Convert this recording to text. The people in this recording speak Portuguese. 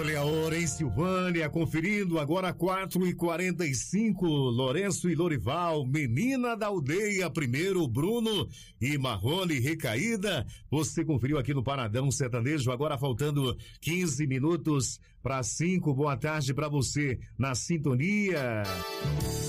Olha a hora em Silvânia, conferindo agora 4h45, Lourenço e Lorival, Menina da Aldeia, primeiro Bruno e Marrone, Recaída. Você conferiu aqui no Paradão Sertanejo, agora faltando 15 minutos para 5. Boa tarde para você na sintonia.